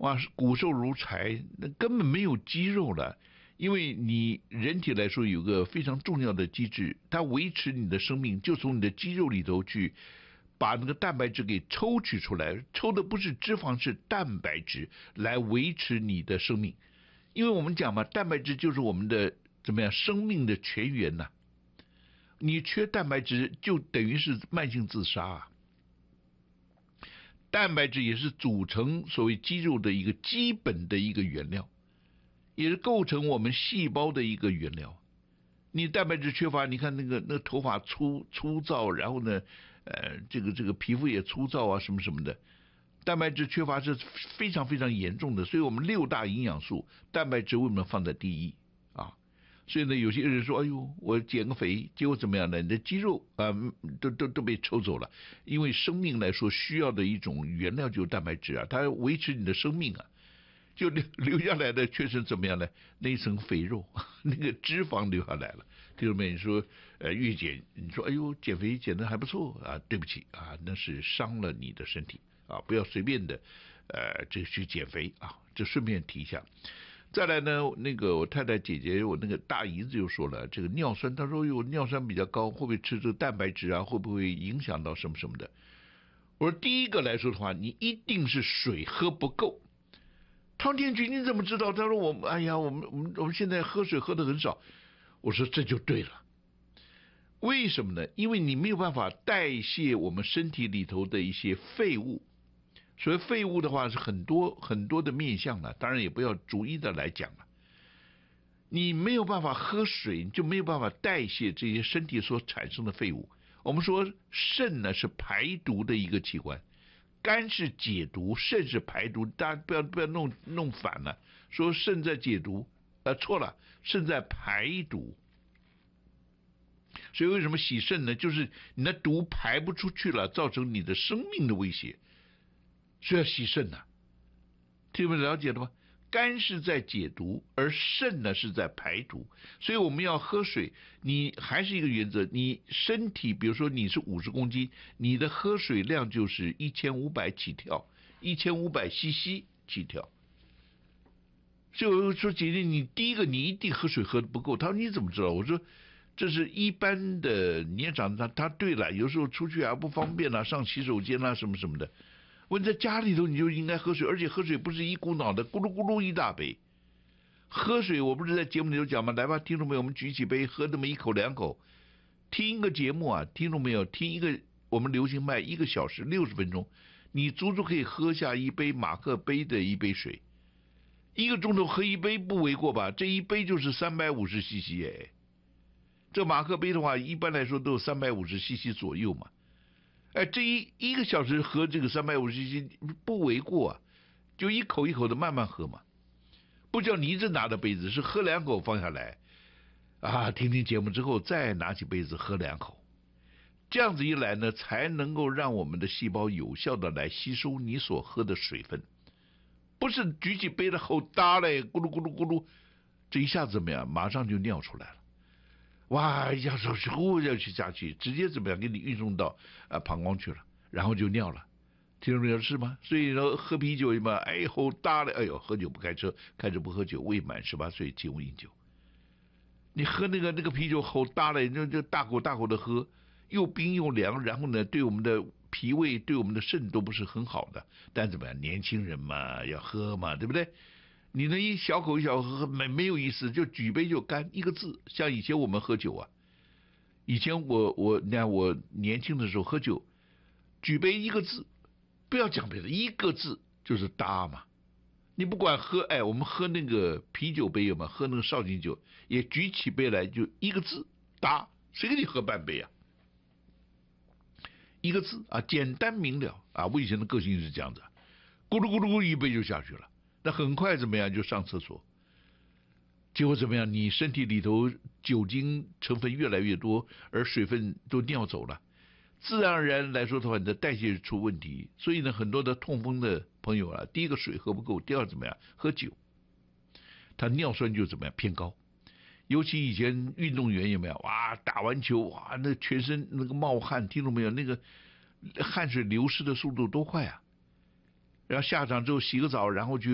哇，骨瘦如柴，那根本没有肌肉了。因为你人体来说有个非常重要的机制，它维持你的生命，就从你的肌肉里头去把那个蛋白质给抽取出来，抽的不是脂肪，是蛋白质来维持你的生命。因为我们讲嘛，蛋白质就是我们的怎么样生命的泉源呐、你缺蛋白质就等于是慢性自杀啊。蛋白质也是组成所谓肌肉的一个基本的一个原料，也是构成我们细胞的一个原料。你蛋白质缺乏，你看那个头发粗糙，然后呢，这个皮肤也粗糙啊，什么什么的。蛋白质缺乏是非常非常严重的，所以我们6大营养素，蛋白质为什么放在第一啊？所以呢，有些人说，哎呦，我减个肥，结果怎么样呢？你的肌肉啊，都被抽走了。因为生命来说需要的一种原料就是蛋白质啊，它维持你的生命啊。就留下来的确实怎么样呢？那一层肥肉，那个脂肪留下来了。弟兄们，你说越减，你说哎呦减肥减得还不错啊？对不起啊，那是伤了你的身体啊！不要随便的这去减肥啊！这顺便提一下。再来呢，那个我太太姐姐，我那个大姨子就说了，这个尿酸，她说有尿酸比较高，会不会吃这个蛋白质啊？会不会影响到什么什么的？我说第一个来说的话，你一定是水喝不够。汤天菊，你怎么知道？他说哎呀，我们现在喝水喝得很少。我说这就对了。为什么呢？因为你没有办法代谢我们身体里头的一些废物。所谓废物的话是很多很多的面向了，当然也不要逐一的来讲了。你没有办法喝水，你就没有办法代谢这些身体所产生的废物。我们说肾呢是排毒的一个器官。肝是解毒，肾是排毒，大家不要弄反了，说肾在解毒，错了，肾在排毒。所以为什么洗肾呢？就是你的毒排不出去了，造成你的生命的威胁，所以要洗肾呐、听不了解了吗？肝是在解毒，而肾呢是在排毒，所以我们要喝水。你还是一个原则，你身体比如说你是50公斤，你的喝水量就是1500起跳，1500cc 起跳。所以我说姐姐，你第一个你一定喝水喝的不够。他说你怎么知道？我说这是一般的年长他对了，有时候出去啊不方便啊，上洗手间啊什么什么的。问在家里头你就应该喝水，而且喝水不是一股脑的咕噜咕噜一大杯。喝水我不是在节目里头讲吗？来吧，听众朋友，我们举起杯喝那么1口2口。听一个节目啊，听众没有？听一个我们流行脉1个小时60分钟，你足足可以喝下一杯马克杯的一杯水。1个钟头喝一杯不为过吧？这一杯就是350cc 哎。这马克杯的话，一般来说都有350cc 左右嘛。这一个小时喝这个350cc不为过啊，就1口1口的慢慢喝嘛，不叫你一直拿着杯子，是喝2口放下来啊，听听节目之后再拿起杯子喝2口，这样子一来呢，才能够让我们的细胞有效的来吸收你所喝的水分，不是举起杯子后搭嘞，咕噜咕噜咕噜，这一下子怎么样，马上就尿出来了。哇，一下手呼要去下去，直接怎么样给你运送到膀胱去了，然后就尿了，听懂没有？是吗？所以说喝啤酒嘛，后大了，哎呦，喝酒不开车，开车不喝酒，未满18岁禁勿饮酒。你喝那个啤酒后大了，就大口大口的喝，又冰又凉，然后呢，对我们的脾胃、对我们的肾都不是很好的。但怎么样，年轻人嘛，要喝嘛，对不对？你那一小口一小口喝没有意思，就举杯就干1个字。像以前我们喝酒啊，以前你看我年轻的时候喝酒，举杯1个字，不要讲别的，1个字就是搭嘛。你不管喝，我们喝那个啤酒杯有吗？喝那个绍兴酒也举起杯来就1个字搭，谁给你喝半杯啊？1个字啊，简单明了啊。我以前的个性是这样子，咕噜咕噜咕噜一杯就下去了。那很快怎么样就上厕所，结果怎么样？你身体里头酒精成分越来越多，而水分都尿走了，自然而然来说的话，你的代谢出问题。所以呢，很多的痛风的朋友啊，第一个水喝不够，第二怎么样？喝酒，他尿酸就怎么样偏高。尤其以前运动员有没有？哇，打完球哇，那全身那个冒汗，听懂没有？那个汗水流失的速度多快啊！然后下场之后洗个澡，然后去